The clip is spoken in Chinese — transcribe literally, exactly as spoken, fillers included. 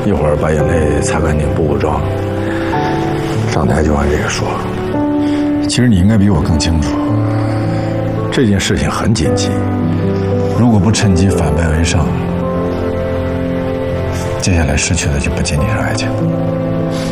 一会儿把眼泪擦干净，补补妆，上台就按这个说。 其实你应该比我更清楚， 这件事情很紧急， 如果不趁机反败为胜，接下来失去的就不仅仅是爱情。